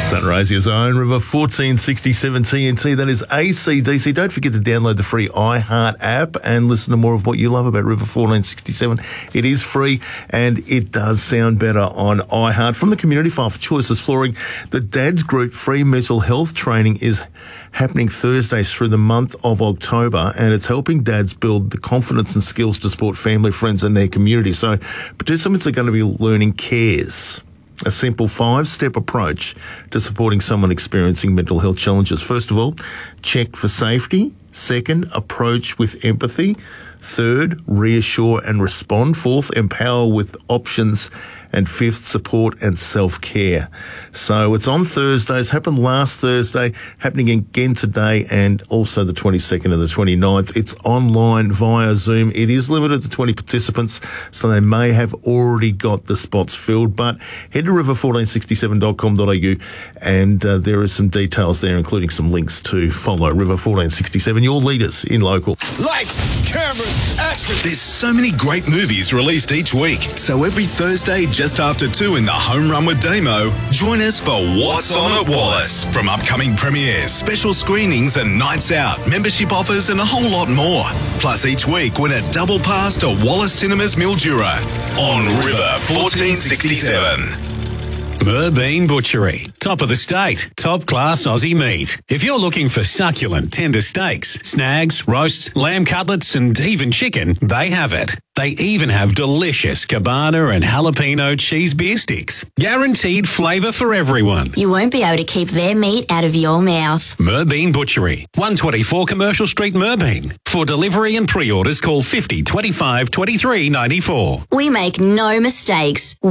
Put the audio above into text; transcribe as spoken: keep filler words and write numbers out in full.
Sunraysia's own River fourteen sixty-seven T N T. That is A C D C. Don't forget to download the free iHeart app and listen to more of what you love about River fourteen sixty-seven. It is free and it does sound better on iHeart. From the Community File for Choices Flooring, the Dads Group free mental health training is happening Thursdays through the month of October, and it's helping dads build the confidence and skills to support family, friends and their community. So participants are going to be learning CARES, a simple five-step approach to supporting someone experiencing mental health challenges. First of all, check for safety. Second, approach with empathy. Third, reassure and respond. Fourth, empower with options. And fifth, support and self-care. So it's on Thursdays, happened last Thursday, happening again today and also the twenty-second and the twenty-ninth. It's online via Zoom. It is limited to twenty participants, so they may have already got the spots filled. But head to river fourteen sixty-seven dot com dot a u and uh, there are some details there, including some links to follow River fourteen sixty-seven, your leaders in local. Lights, cameras, action. There's so many great movies released each week. So every Thursday, just after two in the Home Run with Damo, join us for What's On at Wallace. From upcoming premieres, special screenings and nights out, membership offers and a whole lot more. Plus each week win a double pass to Wallace Cinemas Mildura on River fourteen sixty-seven. Merbean Butchery. Top of the state. Top class Aussie meat. If you're looking for succulent, tender steaks, snags, roasts, lamb cutlets and even chicken, they have it. They even have delicious cabana and jalapeno cheese beer sticks. Guaranteed flavour for everyone. You won't be able to keep their meat out of your mouth. Merbean Butchery. one twenty-four Commercial Street, Merbean. For delivery and pre-orders, call fifty twenty-five twenty-three ninety-four. We make no mistakes.